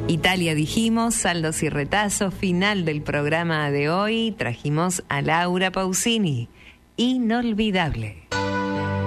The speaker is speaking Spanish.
Italia dijimos, saldos y retazos, final del programa de hoy. Trajimos a Laura Pausini. Inolvidable.